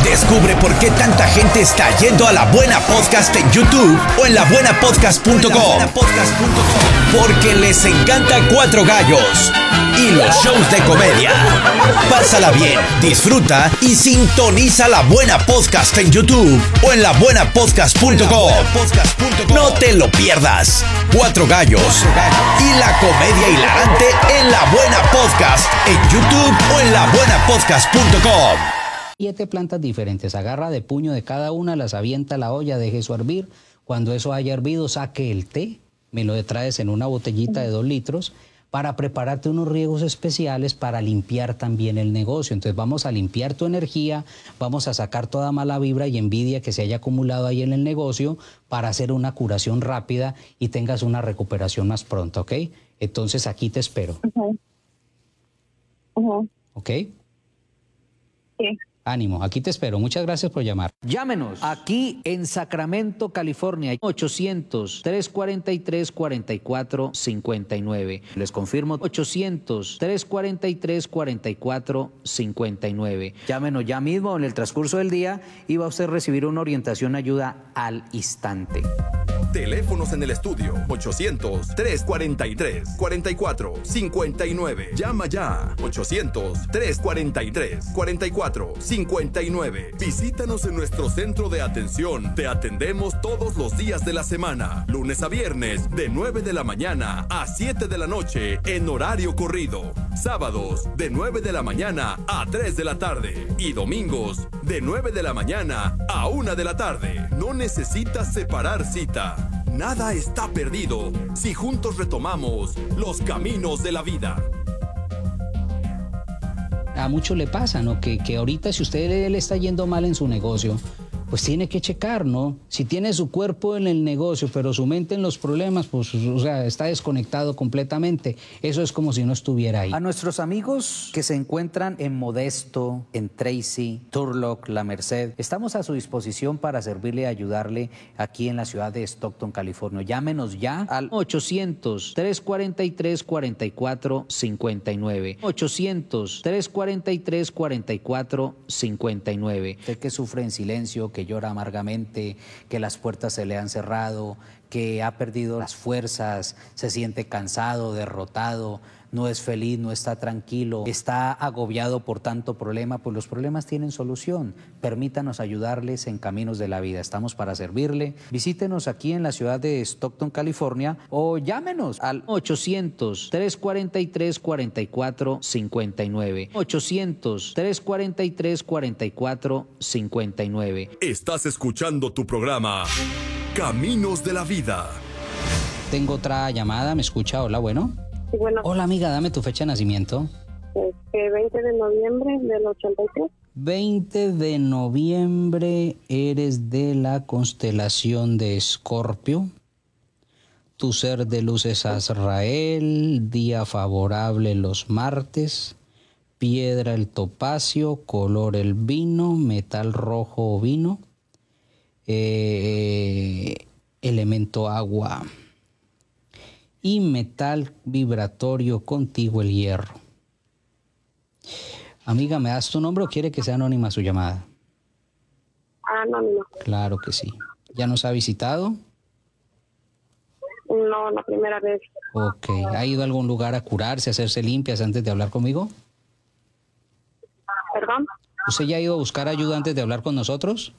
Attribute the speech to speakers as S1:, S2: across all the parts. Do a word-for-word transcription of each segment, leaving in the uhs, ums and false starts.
S1: Descubre por qué tanta gente está yendo a La Buena Podcast en YouTube o en la buena podcast punto com. Porque les encanta Cuatro Gallos y los shows de comedia. Pásala bien, disfruta y sintoniza La Buena Podcast en YouTube o en la buena podcast punto com. No te lo pierdas. Cuatro Gallos y la comedia hilarante en La Buena Podcast en YouTube o en la buena podcast punto com.
S2: Siete plantas diferentes, agarra de puño de cada una, las avienta a la olla, deje eso hervir. Cuando eso haya hervido, saque el té, me lo traes en una botellita de dos litros para prepararte unos riegos especiales para limpiar también el negocio. Entonces vamos a limpiar tu energía, vamos a sacar toda mala vibra y envidia que se haya acumulado ahí en el negocio para hacer una curación rápida y tengas una recuperación más pronta, ¿ok? Entonces aquí te espero.
S3: Uh-huh. Uh-huh.
S2: ¿Ok?
S3: Sí.
S2: Ánimo, aquí te espero. Muchas gracias por llamar. Llámenos aquí en Sacramento, California, ochocientos, tres cuarenta y tres, cuarenta y cuatro cincuenta y nueve. Les confirmo, ochocientos, tres cuarenta y tres, cuarenta y cuatro cincuenta y nueve. Llámenos ya mismo en el transcurso del día y va a usted recibir una orientación, ayuda al instante.
S4: Teléfonos en el estudio ochocientos, tres cuarenta y tres, cuarenta y cuatro cincuenta y nueve. Llama ya ochocientos, tres cuarenta y tres, cuarenta y cuatro cincuenta y nueve. Visítanos en nuestro centro de atención. Te atendemos todos los días de la semana, lunes a viernes de nueve de la mañana a siete de la noche en horario corrido. Sábados de nueve de la mañana a tres de la tarde y domingos de nueve de la mañana a una de la tarde. No necesitas separar cita. Nada está perdido si juntos retomamos los caminos de la vida.
S2: A muchos le pasa, ¿no? Que, que ahorita si usted le está yendo mal en su negocio, pues tiene que checar, ¿no? Si tiene su cuerpo en el negocio, pero su mente en los problemas, pues, o sea, está desconectado completamente. Eso es como si no estuviera ahí. A nuestros amigos que se encuentran en Modesto, en Tracy, Turlock, La Merced, estamos a su disposición para servirle y ayudarle aquí en la ciudad de Stockton, California. Llámenos ya al ochocientos, tres cuarenta y tres, cuarenta y cuatro cincuenta y nueve. ochocientos, tres cuarenta y tres, cuarenta y cuatro cincuenta y nueve. Usted que sufre en silencio, que que llora amargamente, que las puertas se le han cerrado, que ha perdido las fuerzas, se siente cansado, derrotado, no es feliz, no está tranquilo, está agobiado por tanto problema, pues los problemas tienen solución. Permítanos ayudarles en caminos de la vida. Estamos para servirle. Visítenos aquí en la ciudad de Stockton, California, o llámenos al ochocientos, tres cuarenta y tres, cuarenta y cuatro cincuenta y nueve. ochocientos, tres cuarenta y tres, cuarenta y cuatro cincuenta y nueve.
S4: Estás escuchando tu programa Caminos de la Vida.
S2: Tengo otra llamada, ¿me escucha? Hola, bueno.
S3: Sí, bueno.
S2: Hola, amiga, dame tu fecha de nacimiento.
S3: Este, veinte de noviembre del ochenta y tres.
S2: veinte de noviembre, eres de la constelación de Escorpio. Tu ser de luz es Azrael, día favorable los martes, piedra el topacio, color el vino, metal rojo o vino, eh, elemento agua y metal vibratorio contigo el hierro. Amiga, ¿me das tu nombre o quiere que sea anónima su llamada?
S3: Anónima.
S2: Claro que sí. ¿Ya nos ha visitado?
S3: No, la primera vez.
S2: Ok. ¿Ha ido a algún lugar a curarse, a hacerse limpias antes de hablar conmigo?
S3: ¿Perdón?
S2: ¿Usted ya ha ido a buscar ayuda antes de hablar con nosotros?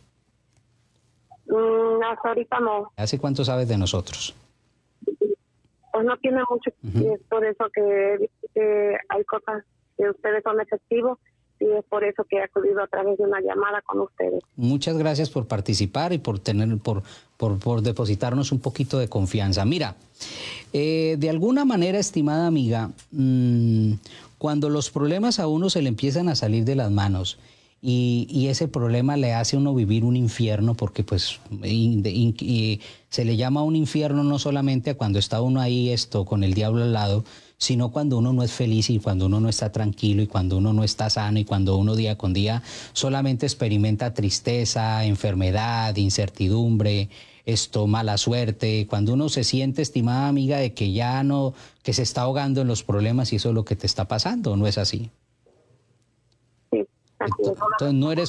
S3: Mm, hasta ahorita no.
S2: ¿Hace cuánto sabes de nosotros?
S3: Pues no tiene mucho,
S2: Uh-huh.
S3: y es por eso que he visto que hay cosas que ustedes son efectivos y es por eso que he acudido a través de una llamada con ustedes.
S2: Muchas gracias por participar y por tener, por, por, por depositarnos un poquito de confianza. Mira, eh, de alguna manera, estimada amiga, mmm, cuando los problemas a uno se le empiezan a salir de las manos y, y ese problema le hace a uno vivir un infierno, porque pues in, in, in, se le llama un infierno no solamente a cuando está uno ahí esto con el diablo al lado, sino cuando uno no es feliz y cuando uno no está tranquilo y cuando uno no está sano y cuando uno día con día solamente experimenta tristeza, enfermedad, incertidumbre, esto, mala suerte, cuando uno se siente, estimada amiga, de que ya no, que se está ahogando en los problemas y eso es lo que te está pasando, ¿no es así?
S3: Sí, así es.
S2: Entonces no eres